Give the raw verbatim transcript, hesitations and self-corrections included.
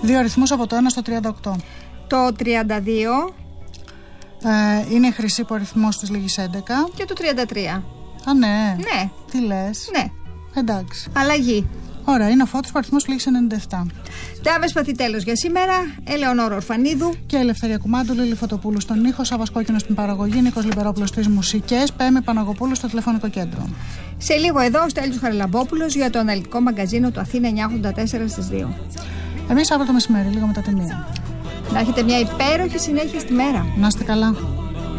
Δύο αριθμούς από το ένα στο τριάντα οκτώ. Το τριάντα δύο. Ε, είναι η χρυσή που αριθμός της λίγης έντεκα. Και το τριάντα τρία. Α, ναι. Ναι. Τι λες? Ναι. Εντάξει. Αλλαγή. Ωραία, είναι ο Φώτης που αριθμός λίγης ενενήντα επτά. Τάβες Παθητέλος για σήμερα. Ελεονόρα Ορφανίδου. Και Ελευθερία Κουμάντου, Λίλη Φωτοπούλου στον ήχο, Σάββας Κόκκινος στην παραγωγή, Νίκος Λιμπερόπουλος στις μουσικές, Πέμη Παναγοπούλου στο τηλεφωνικό κέντρο. Σε λίγο εδώ ο Στέλιος Χαραλαμπόπουλος για το αναλυτικό μαγκαζίνο του Αθήνα εννιακόσια ογδόντα τέσσερα στις δύο. Εμείς αύριο το μεσημέρι, λίγο μετά τη μία. Να έχετε μια υπέροχη συνέχεια στη μέρα. Να είστε καλά.